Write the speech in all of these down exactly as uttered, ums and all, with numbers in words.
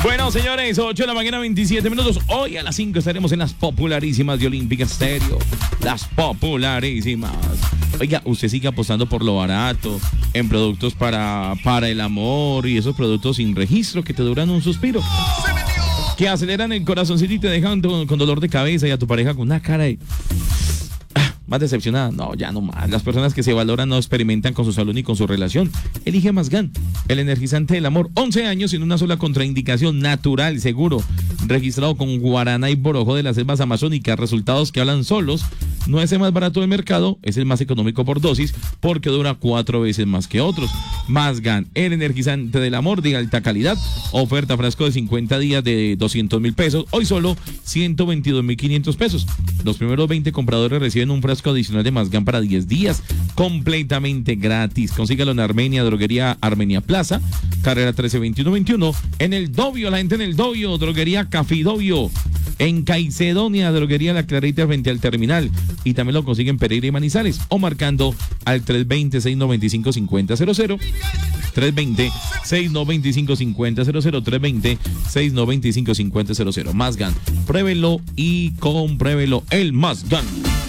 Bueno, señores, ocho de la mañana, veintisiete minutos. Hoy a las cinco estaremos en las popularísimas de Olímpica Estéreo. Las popularísimas. Oiga, usted sigue apostando por lo barato, en productos para, para el amor y esos productos sin registro que te duran un suspiro, que aceleran el corazoncito y te dejan con, con dolor de cabeza, y a tu pareja con una cara de... más decepcionada. No, ya no más. Las personas que se valoran no experimentan con su salud ni con su relación. Elige Masgan, el energizante del amor. once años sin una sola contraindicación, natural, seguro, registrado con guaraná y borojo de las selvas amazónicas. Resultados que hablan solos. No es el más barato del mercado, es el más económico por dosis, porque dura cuatro veces más que otros. Masgan, el energizante del amor de alta calidad. Oferta frasco de cincuenta días de doscientos mil pesos. Hoy solo ciento veintidós mil quinientos pesos. Los primeros veinte compradores reciben un frasco adicional de Masgan para diez días, completamente gratis. Consígalo en Armenia, Droguería Armenia Plaza, carrera trece veintiuno veintiuno. En el Dobio, la gente en el Dobio, Droguería Cafidobio. En Caicedonia, Droguería La Clarita frente al terminal. Y también lo consiguen en Pereira y Manizales, o marcando al tres veinte, seis noventa y cinco, cincuenta cero cero. tres veinte, seis noventa y cinco, cincuenta cero cero. tres veinte, seis noventa y cinco, cincuenta cero cero. Masgan, pruébelo y compruébelo. El Masgan.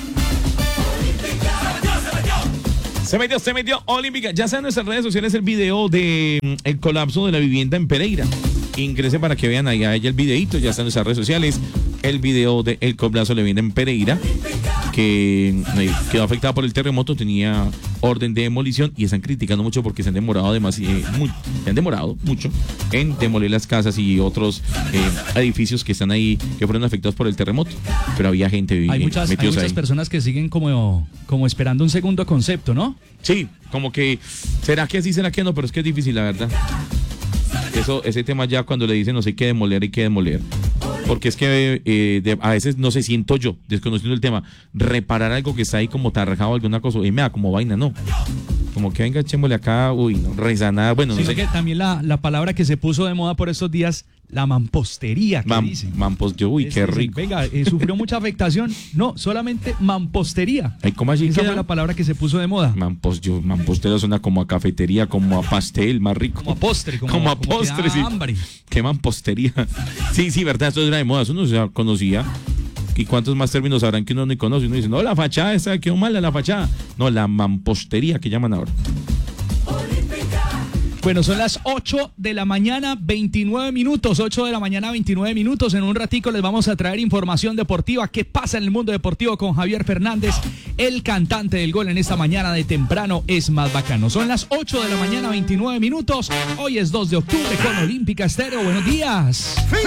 Se metió, se metió Olímpica. Ya sea en nuestras redes sociales el video de mm, el colapso de la vivienda en Pereira. Ingrese para que vean ahí a ella el videito. Ya está en nuestras redes sociales el video de el colapso de la vivienda en Pereira, que eh, quedó afectada por el terremoto. Tenía orden de demolición y están criticando mucho porque se han demorado demasiado, eh, muy, se han demorado mucho en demoler las casas y otros eh, edificios que están ahí, que fueron afectados por el terremoto. Pero había gente hay eh, muchas, hay muchas ahí. personas que siguen como, como esperando un segundo concepto, ¿no? Sí, como que será que sí, será que no, pero es que es difícil, la verdad. Eso, ese tema ya cuando le dicen no sé qué demoler, hay que demoler. Porque es que eh, de, a veces no sé, siento yo, desconociendo el tema, reparar algo que está ahí como tarjado, alguna cosa, y me da como vaina, no. Como que venga, echémosle acá, uy, no, rezanar, bueno, no sí, sé. Que también la, la palabra que se puso de moda por estos días, la mampostería, que Man, dicen. Mampostería, uy, es, qué es, rico. Venga, eh, sufrió mucha afectación. No, solamente mampostería. Ay, ¿cómo así? Esa ¿Qué fue la palabra que se puso de moda. Mampos, yo, mampostería suena como a cafetería, como a pastel, más rico. Como a postre, como, como a como postre, sí. Hambre. Qué mampostería. Sí, sí, verdad, esto era de moda, eso no se conocía. ¿Y cuántos más términos habrán que uno no conoce? Uno dice, no, la fachada, esa quedó mala la fachada. No, la mampostería que llaman ahora. Bueno, son las ocho de la mañana, veintinueve minutos, ocho de la mañana, veintinueve minutos. En un ratico les vamos a traer información deportiva. ¿Qué pasa en el mundo deportivo con Javier Fernández, el cantante del gol en esta mañana de temprano es más bacano? Son las ocho de la mañana, veintinueve minutos. Hoy es dos de octubre con Olímpica Estéreo. Buenos días.